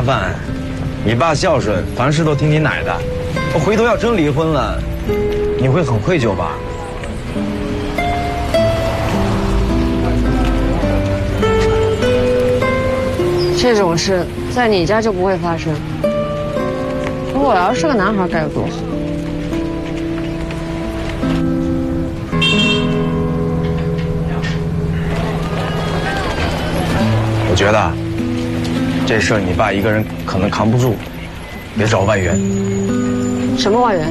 烦。你爸孝顺，凡事都听你奶的。我回头要真离婚了，你会很愧疚吧？ 这种事在你家就不会发生。如果我要是个男孩，该有多好！ 我觉得这事儿你爸一个人可能扛不住，得找外援。 什么外援？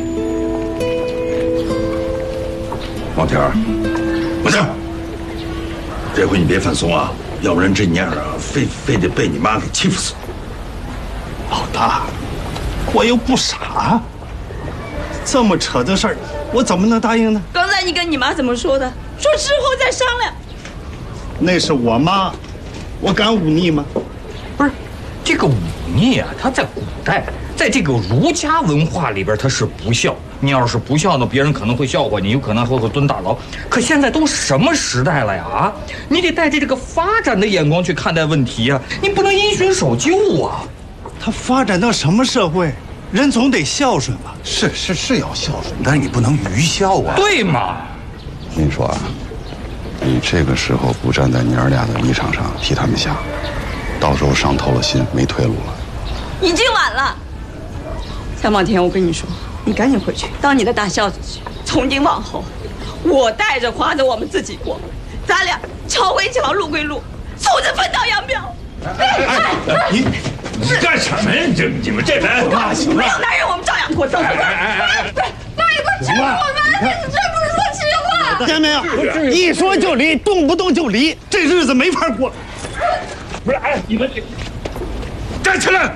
王天儿，王天儿，这回你别犯怂啊，要不然这娘啊，非得被你妈给欺负死。 老大，我又不傻，这么扯的事儿，我怎么能答应呢？ 刚才你跟你妈怎么说的？说之后再商量。 那是我妈，我敢忤逆吗？ 不是，这个忤逆啊，它在古代，在这个儒家文化里边，它是不孝。你要是不孝呢，别人可能会笑话你，有可能还会蹲大牢。可现在都什么时代了呀？啊，你得带着这个发展的眼光去看待问题啊，你不能因循守旧啊。 他发展到什么社会，人总得孝顺吧？ 是要孝顺，但是你不能愚孝啊。 对嘛？ 我跟你说啊，你这个时候不站在娘俩的立场上替他们想，到时候伤透了心，没退路了。 已经晚了。夏茂田，我跟你说，你赶紧回去当你的大孝子去。从今往后，我带着花子我们自己过，咱俩桥归桥，路归路，从此分道扬镳。 你干什么呀？你们这人， 没有男人我们照样过。走。妈，你快吃我们！这不是说实话。 见没有？一说就离，动不动就离，这日子没法过。 不是，你们站起来，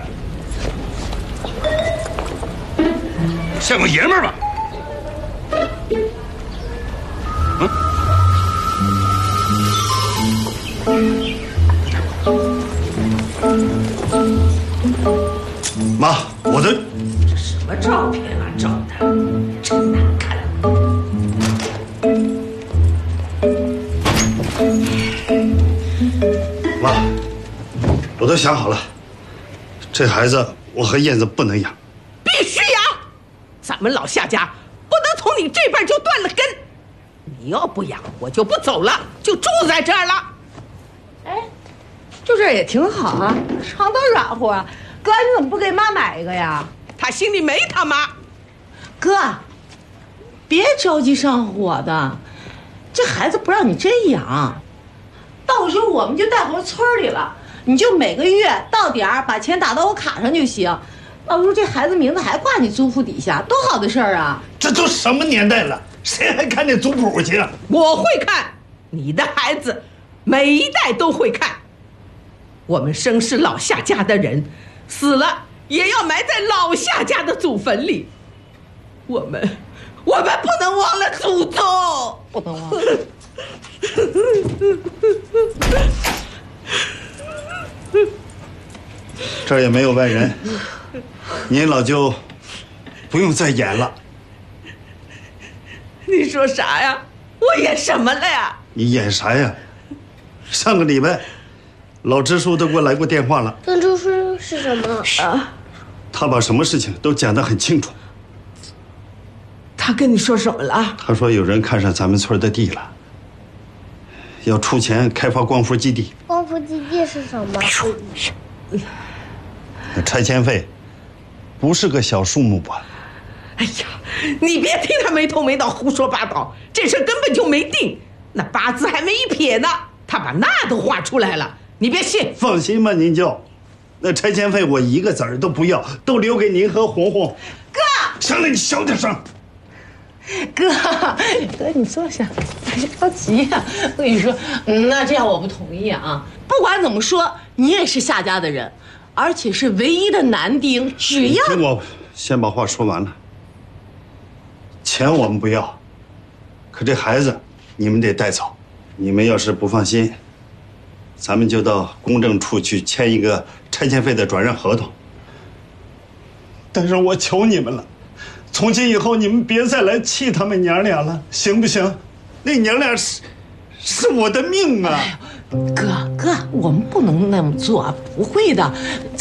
像个爷们儿吧。 妈，我的什么照片啊，照的真难看。 妈，我都想好了，这孩子我和燕子不能养。 必须养，咱们老夏家不能从你这边就断了根。你要不养，我就不走了，就住在这儿了。 哎，住这儿也挺好啊，床都软和啊。哥，你怎么不给妈买一个呀？ 他心里没他妈。 哥，别着急上火的，这孩子不让你真养，到时候我们就带回村里了，你就每个月到点儿把钱打到我卡上就行。到时候这孩子名字还挂你族谱底下，多好的事儿啊！ 这都什么年代了，谁还看那族谱去啊？ 我会看，你的孩子每一代都会看。我们生是老夏家的人，死了也要埋在老夏家的祖坟里。我们不能忘了祖宗， 不能忘了。 这儿也没有外人，您老就不用再演了。 你说啥呀？我演什么了呀？ 你演啥呀？上个礼拜，老支书都给我来过电话了。 曾支书是什么啊？ 他把什么事情都讲得很清楚。 他跟你说什么了？ 他说有人看上咱们村的地了，要出钱开发光伏基地。 光伏基地是什么？ 那拆迁费不是个小数目吧？ 哎呀，你别听他没头没脑胡说八道，这事根本就没定，那八字还没一撇呢，他把那都画出来了，你别信。 放心吧，您就，那拆迁费我一个子儿都不要，都留给您和红红。 哥， 行了，你小点声。 哥，你坐下，别着急呀。我跟你说，那这样我不同意啊。不管怎么说，你也是夏家的人，而且是唯一的男丁，只要听我先把话说完了。钱我们不要，可这孩子你们得带走。你们要是不放心，咱们就到公证处去签一个拆迁费的转让合同。但是我求你们了，从今以后你们别再来气他们娘俩了，行不行？那娘俩是我的命啊！ 哥，我们不能那么做啊，不会的。